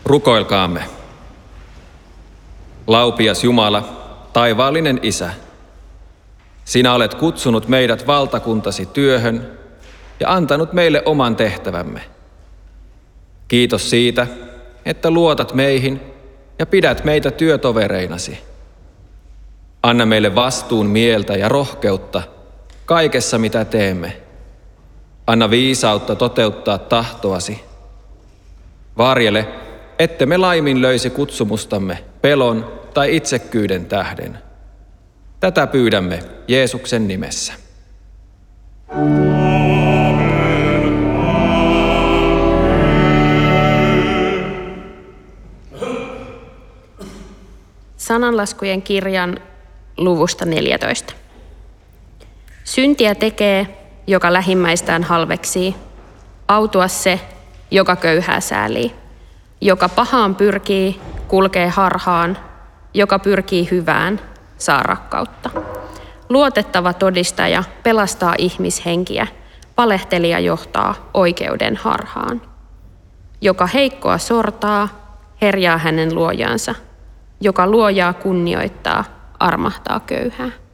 Rukoilkaamme. Laupias Jumala, taivaallinen Isä, sinä olet kutsunut meidät valtakuntasi työhön ja antanut meille oman tehtävämme. Kiitos siitä, että luotat meihin ja pidät meitä työtovereinasi. Anna meille vastuun mieltä ja rohkeutta kaikessa, mitä teemme. Anna viisautta toteuttaa tahtoasi. Varjele, ette me laiminlöisi kutsumustamme pelon tai itsekkyyden tähden. Tätä pyydämme Jeesuksen nimessä. Sananlaskujen kirjan luvusta 14. Syntiä tekee, joka lähimmäistään halveksii. Autua se, joka köyhää säälii. Joka pahaan pyrkii, kulkee harhaan. Joka pyrkii hyvään, saa rakkautta. Luotettava todistaja pelastaa ihmishenkiä. Valehtelija johtaa oikeuden harhaan. Joka heikkoa sortaa, herjaa hänen luojaansa. Joka luojaa kunnioittaa, armahtaa köyhää.